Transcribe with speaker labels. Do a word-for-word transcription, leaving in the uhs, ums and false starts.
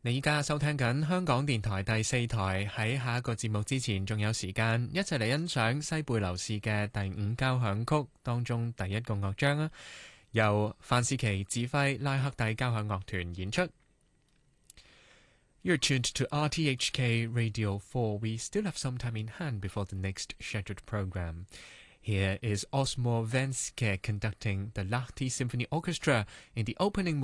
Speaker 1: 你依家收聽緊香港電台第四台，喺下一個節目之前仲有時間，一齊嚟欣賞西貝流士嘅第五交響曲當中第一個樂章啊，由范士奇指揮拉克蒂交響樂團演出。You're tuned to R T H K Radio four. We still have some time in hand before the next scheduled program. Here is Osmo Venske conducting the Lahti Symphony Orchestra in the opening movement.